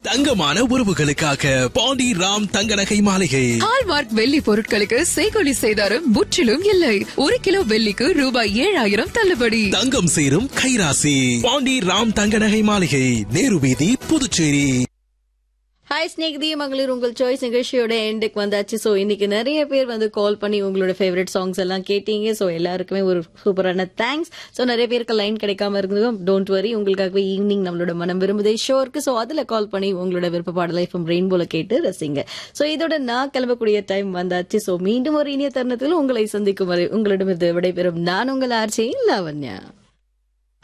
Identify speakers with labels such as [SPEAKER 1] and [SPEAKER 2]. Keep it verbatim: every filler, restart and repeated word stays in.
[SPEAKER 1] தங்கமான உறவுகளுக்காக பாண்டி ராம் தங்க நகை மாளிகை.
[SPEAKER 2] ஹால்மார்க் வெள்ளி பொருட்களுக்கு செய்கொலி செய்தாரும் முற்றிலும் இல்லை. ஒரு கிலோ வெள்ளிக்கு ரூபாய் ஏழாயிரம் தள்ளுபடி.
[SPEAKER 1] தங்கம் சேரும் கைராசி பாண்டி ராம் தங்க நகை மாளிகை, நேரு வீதி, புதுச்சேரி.
[SPEAKER 3] ஹாய் ஸ்நேகிதி மகளிர், உங்கள் சாய்ஸ் நிகழ்ச்சியோட எண்டுக்கு வந்தாச்சு. ஸோ இன்னைக்கு நிறைய பேர் வந்து கால் பண்ணி உங்களோட ஃபேவரட் சாங்ஸ் எல்லாம் கேட்டீங்க. ஸோ எல்லாருக்குமே ஒரு சூப்பரான தேங்க்ஸ். ஸோ நிறைய பேருக்கு லைன் கிடைக்காம இருந்ததும் டோன்ட் வரி, உங்களுக்காகவே ஈவினிங் நம்மளோட மனம் விரும்புதே ஷோ இருக்கு. ஸோ அதில் கால் பண்ணி உங்களோட விருப்ப பாடலை ஃப்ரம் ரெயின்போல கேட்டு ரசிங்க. ஸோ இதோட நான் கிளம்பக்கூடிய டைம் வந்தாச்சு. ஸோ மீண்டும் ஒரு இனிய தருணத்தில் உங்களை சந்திக்கும் வரை உங்களிடமிருந்து விடைபெறும் நான் உங்கள் ஆர்ஜே லாவண்யா.